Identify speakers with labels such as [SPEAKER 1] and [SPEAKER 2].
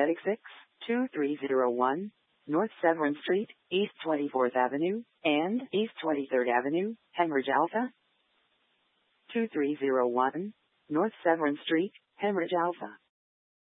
[SPEAKER 1] Magnetic 6, 2301, North Severn Street, East 24th Avenue, and East 23rd Avenue, Hemorrhage Alpha. 2301, North Severn Street, Hemorrhage Alpha.